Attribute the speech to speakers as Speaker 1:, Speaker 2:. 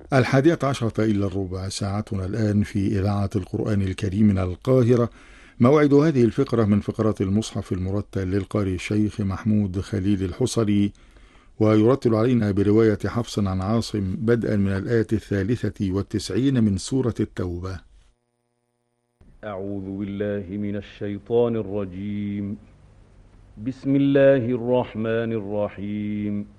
Speaker 1: 11:50 إلا الربع، ساعتنا الآن في إذاعة القرآن الكريم من القاهرة. موعد هذه الفقرة من فقرات المصحف المرتل للقارئ الشيخ محمود خليل الحصري، ويرتل علينا برواية حفص عن عاصم بدءا من الآية 93 من سورة التوبة.
Speaker 2: أعوذ بالله من الشيطان الرجيم. بسم الله الرحمن الرحيم.